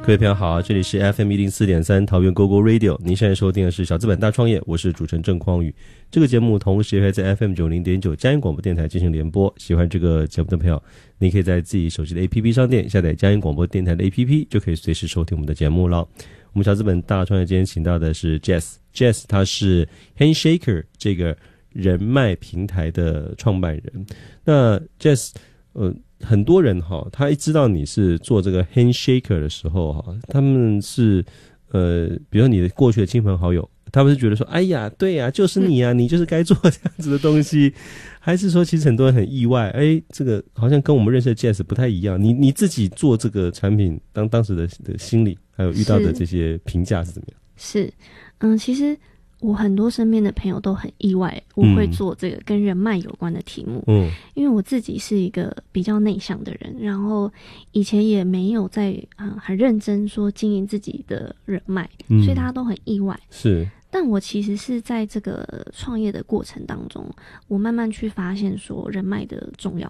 各位朋友好，这里是 FM104.3 桃园 GoGo Radio， 您现在收听的是小资本大创业，我是主持人郑匡宇。这个节目同时也会在 FM90.9 佳音广播电台进行联播。喜欢这个节目的朋友，你可以在自己手机的 APP 商店下载佳音广播电台的 APP， 就可以随时收听我们的节目了。我们小资本大创业今天请到的是 Jess， 他是 Handshaker 这个人脉平台的创办人。那 Jess，很多人他一知道你是做这个 Handshaker 的时候他们是比如说你的过去的亲朋好友，他们是觉得说，哎呀，对呀，就是你啊，你就是该做这样子的东西，还是说其实很多人很意外，这个好像跟我们认识的 Jess 不太一样。你自己做这个产品当时的心理，还有遇到的这些评价是怎么样？ 是，其实我很多身边的朋友都很意外我会做这个跟人脉有关的题目，因为我自己是一个比较内向的人，然后以前也没有在很认真说经营自己的人脉，所以大家都很意外。 是， 但我其实是在这个创业的过程当中，我慢慢去发现说人脉的重要